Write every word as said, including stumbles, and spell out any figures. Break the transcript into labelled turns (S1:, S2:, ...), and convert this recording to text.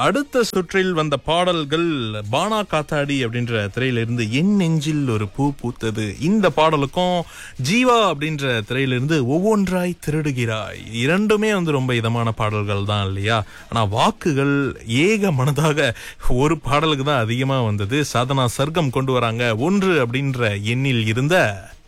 S1: அடுத்த சுற்றில் வந்த பாடல்கள் பானா காத்தாடி அப்படின்ற திரையிலிருந்து என் நெஞ்சில் ஒரு பூ பூத்தது. இந்த பாடலுக்கும் ஜீவா அப்படின்ற திரையிலிருந்து ஒவ்வொன்றாய் திருடுகிறாய், இரண்டுமே வந்து ரொம்ப இதமான பாடல்கள் தான் இல்லையா? ஆனா வாக்குகள் ஏக மனதாக ஒரு பாடலுக்கு தான் அதிகமா வந்தது. சாதனா சர்க்கம் கொண்டு வராங்க ஒன்று அப்படின்ற எண்ணில் இருந்த